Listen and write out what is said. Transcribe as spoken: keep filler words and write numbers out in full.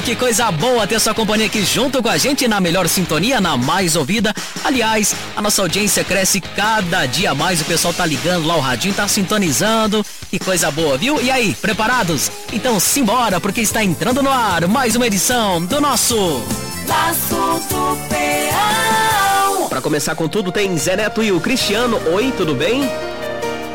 que coisa boa ter sua companhia aqui junto com a gente na melhor sintonia, na mais ouvida. Aliás, a nossa audiência cresce cada dia mais, o pessoal tá ligando lá, o radinho tá sintonizando. Que coisa boa, viu? E aí, preparados? Então simbora, porque está entrando no ar mais uma edição do nosso Laço do Peão. Pra começar com tudo tem Zé Neto e o Cristiano. Oi, tudo bem?